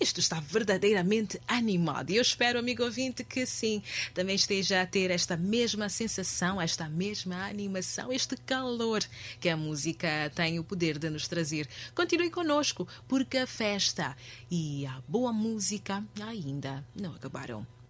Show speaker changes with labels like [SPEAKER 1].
[SPEAKER 1] isto está verdadeiramente animado. E eu espero, amigo ouvinte, que sim, também esteja a ter esta mesma sensação, esta mesma animação, este calor que a música tem o poder de nos trazer. Continue conosco, porque a festa e a boa música ainda não acabaram.